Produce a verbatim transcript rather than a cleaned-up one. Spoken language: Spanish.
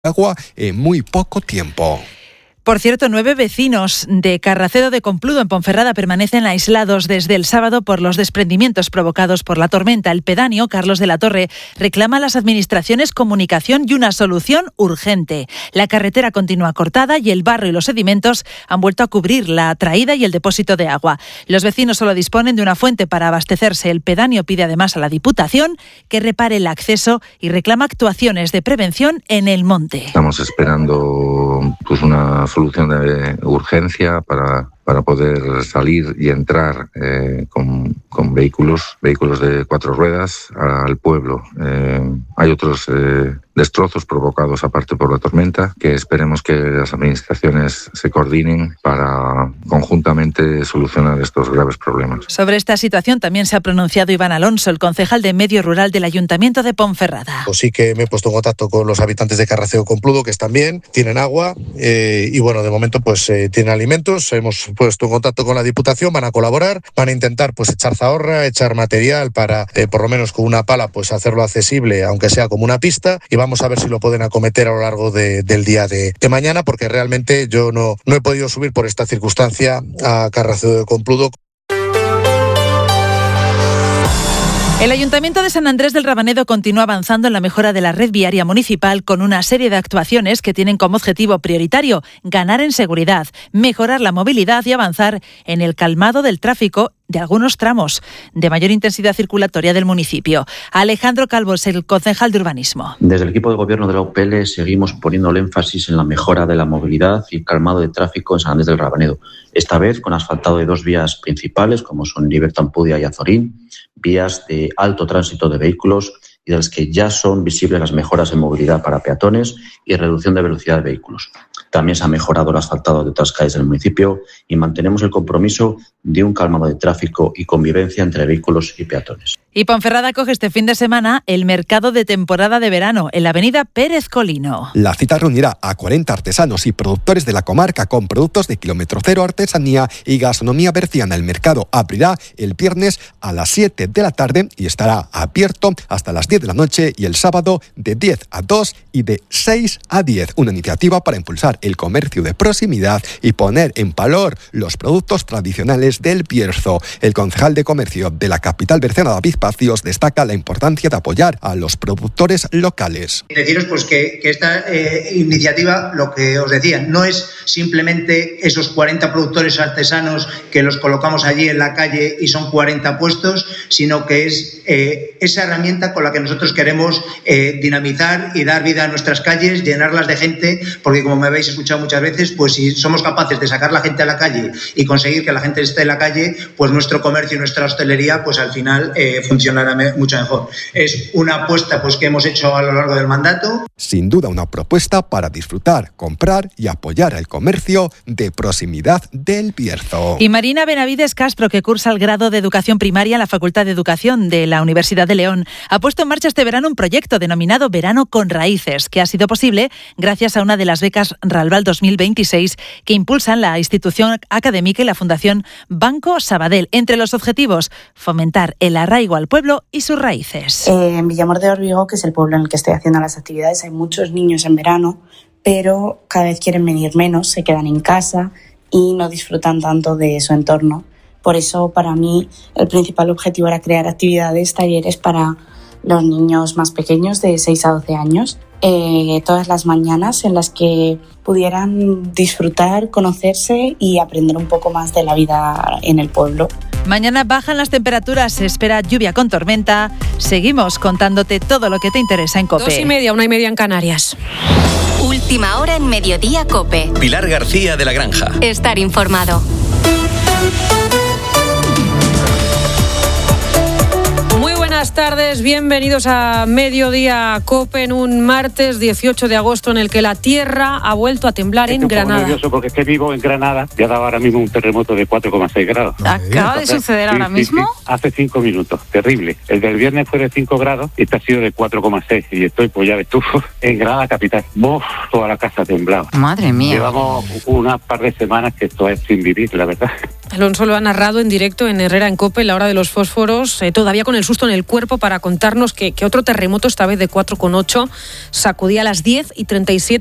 agua en muy poco tiempo. Por cierto, nueve vecinos de Carracedo de Compludo, en Ponferrada, permanecen aislados desde el sábado por los desprendimientos provocados por la tormenta. El pedáneo, Carlos de la Torre, reclama a las administraciones comunicación y una solución urgente. La carretera continúa cortada y el barro y los sedimentos han vuelto a cubrir la traída y el depósito de agua. Los vecinos solo disponen de una fuente para abastecerse. El pedáneo pide además a la Diputación que repare el acceso y reclama actuaciones de prevención en el monte. Estamos esperando pues una solución de urgencia para, para poder salir y entrar eh, con, con vehículos, vehículos de cuatro ruedas al pueblo. Eh, hay otros eh, destrozos provocados aparte por la tormenta que esperemos que las administraciones se coordinen para conjuntamente solucionar estos graves problemas. Sobre esta situación también se ha pronunciado Iván Alonso, el concejal de Medio Rural del Ayuntamiento de Ponferrada. Pues sí que me he puesto en contacto con los habitantes de Carracedo Compludo, que están bien, tienen agua eh, y bueno, de momento pues eh, tienen alimentos. Hemos puesto en contacto con la Diputación, van a colaborar, van a intentar pues echar zahorra, echar material para eh, por lo menos con una pala pues hacerlo accesible, aunque sea como una pista, y vamos a ver si lo pueden acometer a lo largo de, del día de, de mañana, porque realmente yo no, no he podido subir por esta circunstancia a Carracedo de Compludo. El Ayuntamiento de San Andrés del Rabanedo continúa avanzando en la mejora de la red viaria municipal con una serie de actuaciones que tienen como objetivo prioritario ganar en seguridad, mejorar la movilidad y avanzar en el calmado del tráfico de algunos tramos de mayor intensidad circulatoria del municipio. Alejandro Calvo es el concejal de urbanismo. Desde el equipo de gobierno de la U P L seguimos poniendo el énfasis en la mejora de la movilidad y el calmado de tráfico en San Andrés del Rabanedo. Esta vez con asfaltado de dos vías principales, como son Libertad Ampudia y Azorín, vías de alto tránsito de vehículos y de las que ya son visibles las mejoras en movilidad para peatones y reducción de velocidad de vehículos. También se ha mejorado el asfaltado de otras calles del municipio y mantenemos el compromiso de un calmado de tráfico y convivencia entre vehículos y peatones. Y Ponferrada acoge este fin de semana el mercado de temporada de verano en la avenida Pérez Colino. La cita reunirá a cuarenta artesanos y productores de la comarca con productos de kilómetro cero, artesanía y gastronomía berciana. El mercado abrirá el viernes a las siete de la tarde y estará abierto hasta las diez de la noche, y el sábado de diez a dos y de seis a diez. Una iniciativa para impulsar el comercio de proximidad y poner en valor los productos tradicionales del Bierzo. El concejal de comercio de la capital berciana, David Pacios, destaca la importancia de apoyar a los productores locales. Deciros pues que, que esta eh, iniciativa, lo que os decía, no es simplemente esos cuarenta productores artesanos que los colocamos allí en la calle y son cuarenta puestos, sino que es eh, esa herramienta con la que nosotros queremos eh, dinamizar y dar vida a nuestras calles, llenarlas de gente, porque como me habéis escuchado muchas veces, pues si somos capaces de sacar la gente a la calle y conseguir que la gente esté en la calle, pues nuestro comercio y nuestra hostelería pues al final eh, funcionará me- mucho mejor. Es una apuesta pues que hemos hecho a lo largo del mandato. Sin duda una propuesta para disfrutar, comprar y apoyar el comercio de proximidad del Bierzo. Y Marina Benavides Castro, que cursa el grado de Educación Primaria en la Facultad de Educación de la Universidad de León, ha puesto en marcha este verano un proyecto denominado Verano con Raíces, que ha sido posible gracias a una de las becas Ralbal dos mil veintiséis que impulsan la institución académica y la Fundación Banco Sabadell. Entre los objetivos, fomentar el arraigo al pueblo y sus raíces. Eh, en Villamor de Órbigo, que es el pueblo en el que estoy haciendo las actividades, hay muchos niños en verano, pero cada vez quieren venir menos, se quedan en casa y no disfrutan tanto de su entorno. Por eso, para mí, el principal objetivo era crear actividades, talleres para los niños más pequeños de seis a doce años, eh, todas las mañanas, en las que pudieran disfrutar, conocerse y aprender un poco más de la vida en el pueblo. Mañana bajan las temperaturas, se espera lluvia con tormenta. Seguimos contándote todo lo que te interesa en COPE. Dos y media, una y media en Canarias. Última hora en Mediodía COPE. Pilar García de la Granja. Estar informado. Buenas tardes, bienvenidos a Mediodía COPE en un martes dieciocho de agosto en el que la tierra ha vuelto a temblar en Estoy Granada. Estoy nervioso porque es que vivo en Granada y ha dado ahora mismo un terremoto de cuatro coma seis grados. ¿Acaba de suceder sí, ahora sí, mismo? Sí, hace cinco minutos, terrible. El del viernes fue de cinco grados y este ha sido de cuatro coma seis y estoy, pues ya ves tú, en Granada capital. ¡Buf! Toda la casa temblaba. Madre mía. Llevamos unas par de semanas que esto es sin vivir, la verdad. Alonso lo ha narrado en directo en Herrera en COPE, la hora de los fósforos, eh, todavía con el susto en el cuerpo para contarnos que, que otro terremoto, esta vez de cuatro coma ocho, sacudía a las diez y treinta y siete